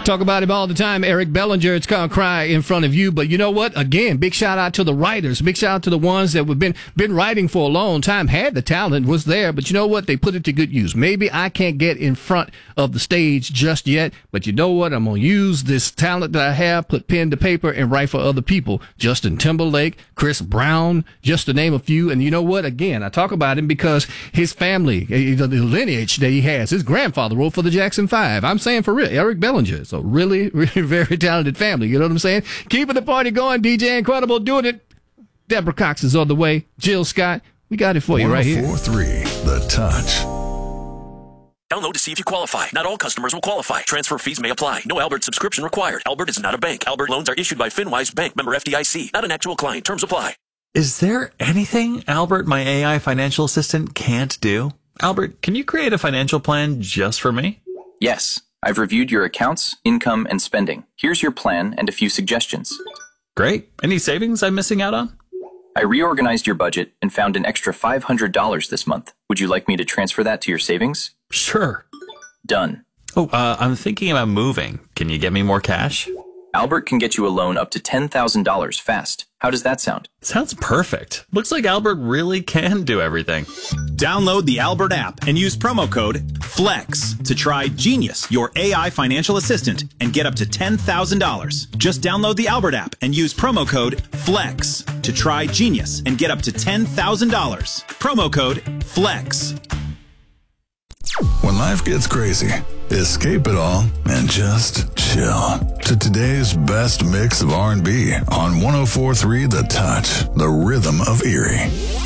Talk about him all the time, Eric Bellinger. It's gonna cry in front of you. But you know what? Again, big shout out to the writers. Big shout out to the ones that have been writing for a long time, had the talent, was there. But you know what? They put it to good use. Maybe I can't get in front of the stage just yet. But you know what? I'm gonna use this talent that I have, put pen to paper, and write for other people. Justin Timberlake, Chris Brown, just to name a few. And you know what? Again, I talk about him because his family, the lineage that he has, his grandfather wrote for the Jackson 5. I'm saying for real, Eric Bellinger. So really, really very talented family. You know what I'm saying? Keeping the party going, DJ Incredible, doing it. Deborah Cox is on the way. Jill Scott, we got it for you right here. 104.3 The Touch. Download to see if you qualify. Not all customers will qualify. Transfer fees may apply. No Albert subscription required. Albert is not a bank. Albert loans are issued by FinWise Bank, member FDIC. Not an actual client. Terms apply. Is there anything Albert, my AI financial assistant, can't do? Albert, can you create a financial plan just for me? Yes. I've reviewed your accounts, income, and spending. Here's your plan and a few suggestions. Great. Any savings I'm missing out on? I reorganized your budget and found an extra $500 this month. Would you like me to transfer that to your savings? Sure. Done. Oh, I'm thinking about moving. Can you get me more cash? Albert can get you a loan up to $10,000 fast. How does that sound? Sounds perfect. Looks like Albert really can do everything. Download the Albert app and use promo code FLEX to try Genius, your AI financial assistant, and get up to $10,000. Just download the Albert app and use promo code FLEX to try Genius and get up to $10,000. Promo code FLEX. When life gets crazy, escape it all and just chill to today's best mix of R&B on 104.3 The Touch, the rhythm of Erie.